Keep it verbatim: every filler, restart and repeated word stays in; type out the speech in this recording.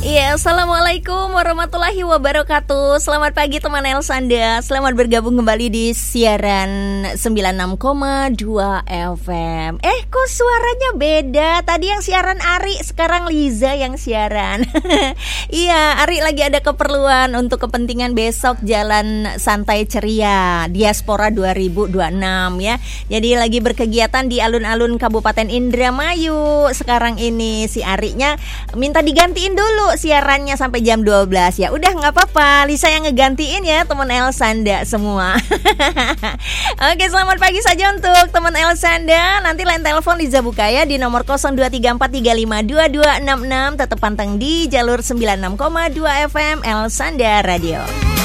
Iya, assalamualaikum warahmatullahi wabarakatuh. Selamat pagi teman Elsanda. Selamat bergabung kembali di siaran sembilan puluh enam koma dua F M. Eh, kok suaranya beda? Tadi yang siaran Ari, sekarang Liza yang siaran. Iya, Ari lagi ada keperluan untuk kepentingan besok jalan santai ceria Diaspora dua ribu dua puluh enam ya. Jadi lagi berkegiatan di alun-alun Kabupaten Indramayu. Sekarang ini si Arinya minta digantiin dulu siarannya sampai jam dua belas ya. Udah nggak apa-apa, Lisa yang ngegantiin ya teman Elsanda semua. Oke, selamat pagi saja untuk teman Elsanda. Nanti line telepon Liza buka ya di nomor nol dua tiga empat tiga lima dua dua enam enam. Tetap panteng di jalur sembilan puluh enam koma dua F M Elsanda Radio.